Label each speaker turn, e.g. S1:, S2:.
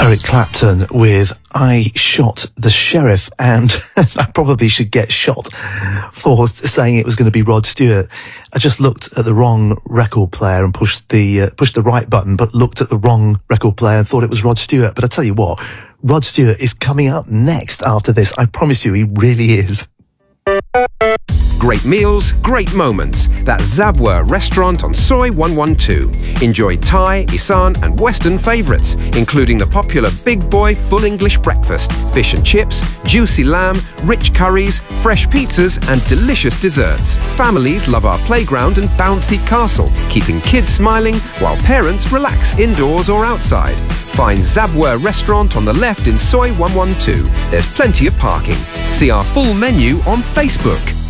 S1: Eric Clapton with I Shot the Sheriff, and I probably should get shot for saying it was going to be Rod Stewart. I just looked at the wrong record player and pushed the right button, but looked at the wrong record player and thought it was Rod Stewart. But I tell you what, Rod Stewart is coming up next after this. I promise you, he really is.
S2: Great meals, great moments. That's Zabwa Restaurant on Soi 112. Enjoy Thai, Isan and Western favourites, including the popular Big Boy Full English Breakfast, fish and chips, juicy lamb, rich curries, fresh pizzas and delicious desserts. Families love our playground and bouncy castle, keeping kids smiling while parents relax indoors or outside. Find Zabwa Restaurant on the left in Soi 112. There's plenty of parking. See our full menu on Facebook.